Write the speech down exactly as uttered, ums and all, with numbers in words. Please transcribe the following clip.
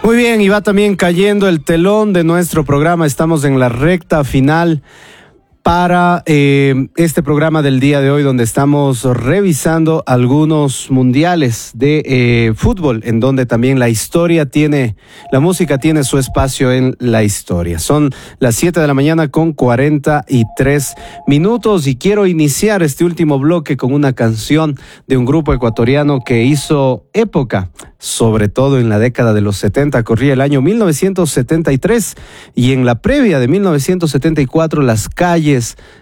Muy bien, y va también cayendo el telón de nuestro programa. Estamos en la recta final para eh, este programa del día de hoy, donde estamos revisando algunos mundiales de eh, fútbol, en donde también la historia tiene, la música tiene su espacio en la historia. Son las siete de la mañana con cuarenta y tres minutos y quiero iniciar este último bloque con una canción de un grupo ecuatoriano que hizo época, sobre todo en la década de los setenta. Corría el año mil novecientos setenta y tres y en la previa de mil novecientos setenta y cuatro las calles